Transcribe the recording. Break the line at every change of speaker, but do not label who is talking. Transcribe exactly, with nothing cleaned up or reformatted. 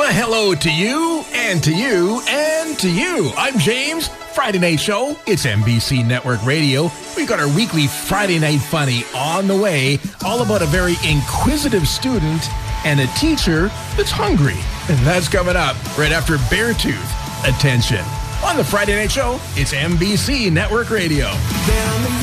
Well, hello to you, and to you, and to you. I'm James. Friday Night Show. It's N B C Network Radio. We've got our weekly Friday Night Funny on the way, all about a very inquisitive student and a teacher that's hungry. And that's coming up right after Beartooth. Attention. On the Friday Night Show, it's N B C Network Radio.